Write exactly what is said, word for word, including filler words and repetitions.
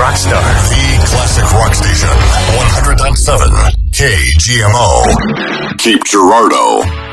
rock star. The classic rock station. one hundred point seven K G M O. Cape Girardeau.